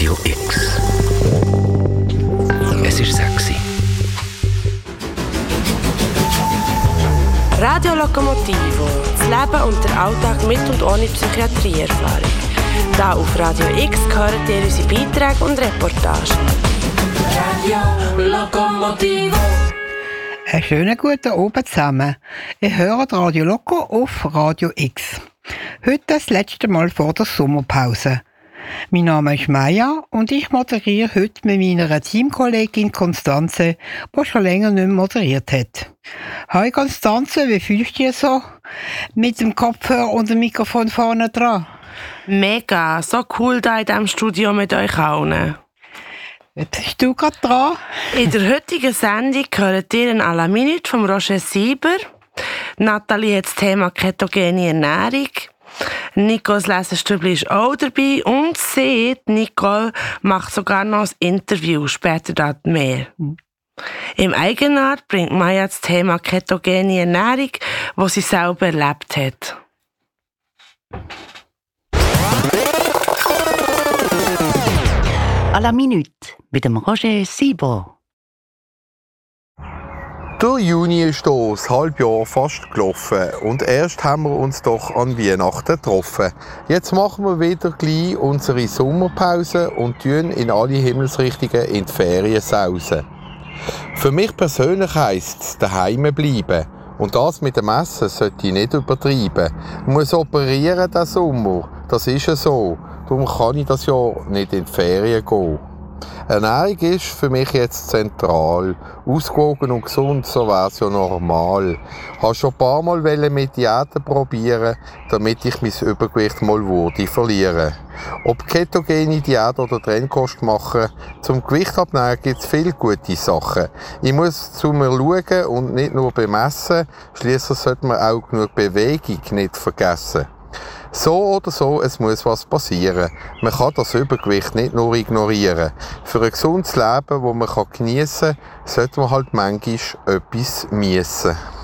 Radio X. Es ist sexy. Radio Lokomotivo. Das Leben und der Alltag mit und ohne Psychiatrieerfahrung. Hier auf Radio X hören ihr unsere Beiträge und Reportagen. Radio Lokomotivo. Einen schönen guten Abend zusammen. Ihr hört Radio Loco auf Radio X. Heute das letzte Mal vor der Sommerpause. Mein Name ist Maja und ich moderiere heute mit meiner Teamkollegin Konstanze, die schon länger nicht mehr moderiert hat. Hi Konstanze, wie fühlst du dich so? Mit dem Kopfhörer und dem Mikrofon vorne dran? Mega, so cool da in diesem Studio mit euch allen. Jetzt bist du gerade dran. In der heutigen Sendung hört ihr «À la Minute» von Roger Sieber. Nathalie hat das Thema ketogene Ernährung. Nicoles Lesenstübli ist auch dabei und sie, Nicole, macht sogar noch ein Interview, später dazu mehr. Im Eigenart bringt Maja das Thema ketogene Ernährung, das sie selber erlebt hat. «À la Minute» mit dem Roger Sieber. Der Juni ist hier, das Halbjahr fast gelaufen und erst haben wir uns doch an Weihnachten getroffen. Jetzt machen wir wieder gleich unsere Sommerpause und tun in alle Himmelsrichtungen in die Ferien sausen. Für mich persönlich heisst es daheim bleiben. Und das mit dem Essen sollte ich nicht übertreiben. Ich muss operieren diesen Sommer, das ist ja so. Darum kann ich das Jahr nicht in die Ferien gehen. Ernährung ist für mich jetzt zentral. Ausgewogen und gesund, so wäre es ja normal. Ich habe schon ein paar Mal mit Diäten probieren, damit ich mein Übergewicht mal verlieren. Ob ketogene Diät oder Trennkost machen, zum Gewicht abnehmen gibt es viele gute Sachen. Ich muss zu mir schauen und nicht nur bemessen, schliesslich sollte man auch genug Bewegung nicht vergessen. So oder so, es muss was passieren. Man kann das Übergewicht nicht nur ignorieren. Für ein gesundes Leben, das man geniessen kann, sollte man halt manchmal etwas müssen.